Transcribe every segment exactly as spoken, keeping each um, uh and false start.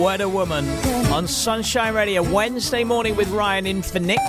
Weather Woman on Sunshine Radio, Wednesday morning with Ryan in for Nick.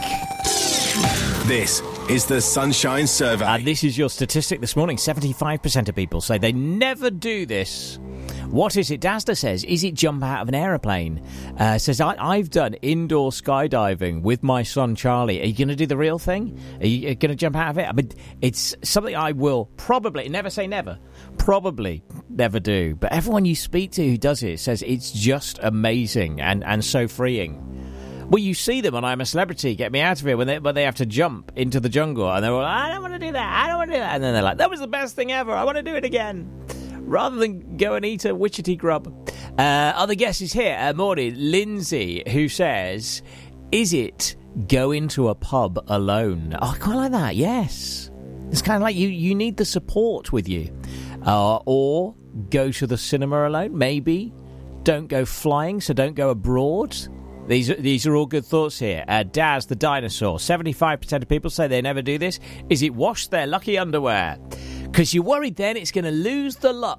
This is the Sunshine Survey. And this is your statistic this morning. seventy-five percent of people say they never do this. What is it? Dazda says, is it jump out of an aeroplane? Uh, says, I, I've done indoor skydiving with my son Charlie. Are you going to do the real thing? Are you going to jump out of it? I mean, it's something I will probably, never say never, probably never do. But everyone you speak to who does it says it's just amazing and, and so freeing. Well, you see them on I'm a Celebrity, Get Me Out of Here, when they, when they have to jump into the jungle. And they're all, I don't want to do that, I don't want to do that. And then they're like, that was the best thing ever, I want to do it again. Rather than go and eat a witchetty grub. Uh, other guesses here. Uh, morning, Lindsay, who says, is it go into a pub alone? Oh, I quite like that, yes. It's kind of like you, you need the support with you. Uh, or go to the cinema alone, maybe. Don't go flying, so don't go abroad. These are, these are all good thoughts here. Uh, Daz the dinosaur. seventy-five percent of people say they never do this. Is it wash their lucky underwear? Because you're worried then it's going to lose the luck.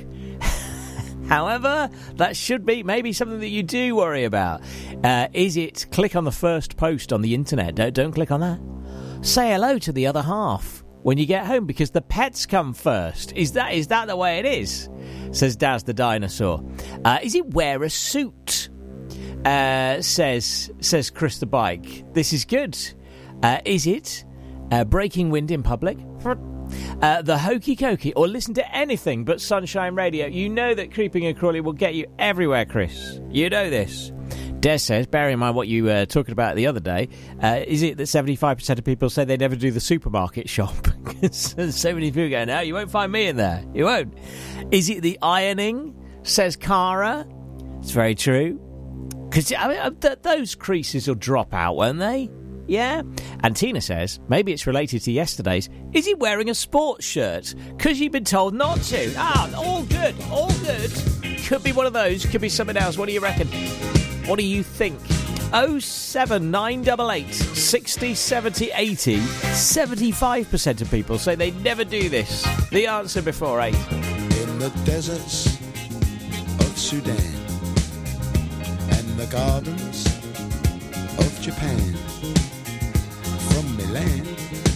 However, that should be maybe something that you do worry about. Uh, is it click on the first post on the internet? Don't, don't click on that. Say hello to the other half when you get home because the pets come first. Is that is that the way it is? Says Daz the dinosaur. Uh, is it wear a suit? Uh, says says Chris the bike. This is good. Uh, is it uh, breaking wind in public? Uh, the hokey cokey, or listen to anything but Sunshine Radio. You know that Creeping and Crawling will get you everywhere, Chris. You know this. Des says, bearing in mind what you were uh, talking about the other day, uh, is it that seventy-five percent of people say they never do the supermarket shop? So many people go, no, you won't find me in there. You won't. Is it the ironing? Says Cara. It's very true. Because I mean, th- those creases will drop out, won't they? Yeah. And Tina says, maybe it's related to yesterday's, is he wearing a sports shirt? Because you've been told not to. Ah, all good, all good. Could be one of those, could be something else. What do you reckon? What do you think? oh seven nine eight eight, six oh, seventy, eighty. seventy-five percent of people say they never do this. The answer before eight. In the deserts of Sudan and the gardens of Japan, from Milan